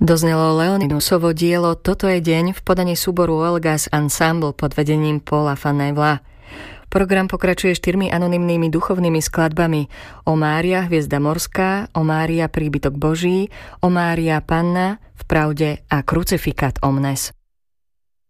Doznelo Leoninusovo dielo Toto je deň v podaní súboru Elgas Ensemble pod vedením Paula van Nevla. Program pokračuje 4 anonymnými duchovnými skladbami: O Mária, hviezda morská, O Mária, príbytok Boží, O Mária, Panna, v pravde a Crucificat omnes.